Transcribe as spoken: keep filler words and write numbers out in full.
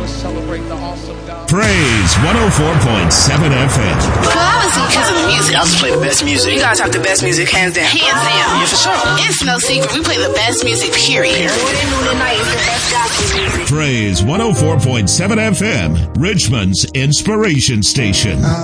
Praise one oh four point seven F M. Well, obviously because of the music. I just play the best music. You guys have the best music, hands down. Hands down. Yeah, for sure. It's no secret. We play the best music, period. Morning, noon, and night is the best gospel music. Praise one oh four point seven F M, Richmond's inspiration station.